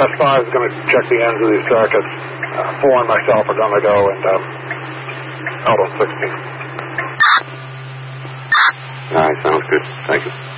S5 is going to check the ends of these circuits. 4 and myself are going to go and out on 16. All right, sounds good. Thank you.